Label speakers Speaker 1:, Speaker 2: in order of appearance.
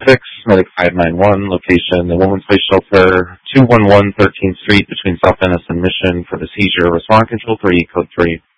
Speaker 1: 6, Medic 591, location, the Women's Place Shelter, 211 13th Street between South Venice and Mission for the seizure. Respond Control 3, Code 3.